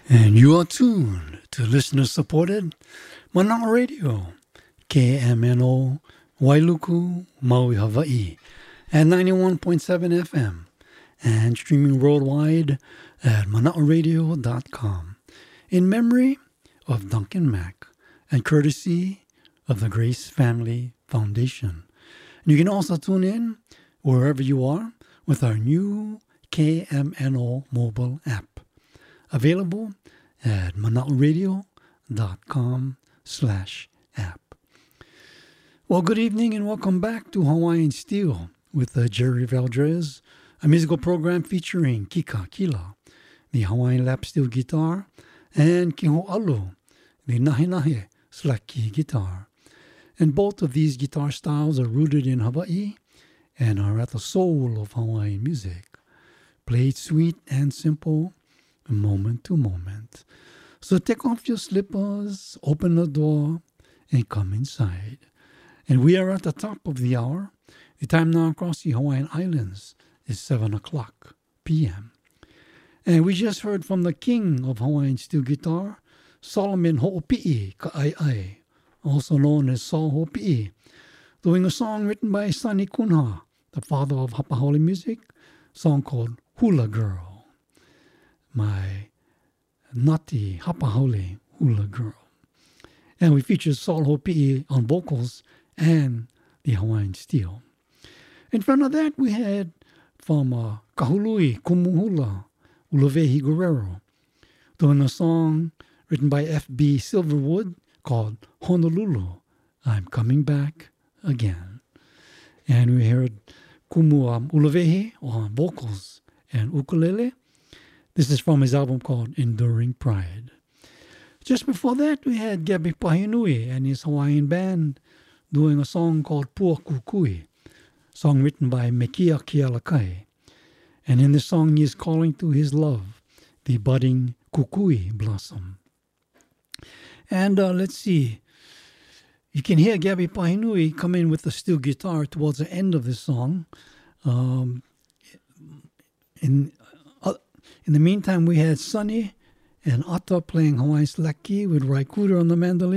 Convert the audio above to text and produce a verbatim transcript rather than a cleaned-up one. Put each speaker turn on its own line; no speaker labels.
And you are tuned to listener-supported Mana'a Radio, K M N O, Wailuku, Maui, Hawaii, at ninety-one point seven F M, and streaming worldwide at mana'a radio dot com, in memory of Duncan Mack, and courtesy of the Grace Family Foundation. And you can also tune in wherever you are with our new K M N O mobile app, available at mana'a radio dot com slash app. Well, good evening and welcome back to Hawaiian Steel with uh, Jerry Valdez, a musical program featuring Kika Kila, the Hawaiian lap steel guitar, and Kiho'alu, the nahe nahe slack key guitar. And both of these guitar styles are rooted in Hawaii and are at the soul of Hawaiian music, played sweet and simple, moment to moment. So take off your slippers, open the door, and come inside. And we are at the top of the hour. The time now across the Hawaiian Islands is seven o'clock p.m. And we just heard from the king of Hawaiian steel guitar, Solomon Ho'opi'i Ka'ai'ai, also known as Sol Ho'opi'i, doing a song written by Sonny Kunha, the father of Hapa'aole music, a song called Hula Girl, my naughty Hapa'aole hula girl. And we featured Sol Ho'opi'i on vocals and the Hawaiian steel. In front of that, we had from uh, Kahului Kumuhula, Ulavehi Guerrero, doing a song written by F B Silverwood called Honolulu, I'm Coming Back Again. And we heard Kumu um, Ulavehi on vocals and ukulele. This is from his album called Enduring Pride. Just before that, we had Gebi Pahinui and his Hawaiian band doing a song called Pua Kukui, song written by Mekia Kialakai. And in this song, he is calling to his love, the budding kukui blossom. And uh, let's see, you can hear Gebi Pahinui come in with the steel guitar towards the end of this song. Um, in uh, in the meantime, we had Sonny and Atta playing Hawaiian slack key with Rai Kuda on the mandolin.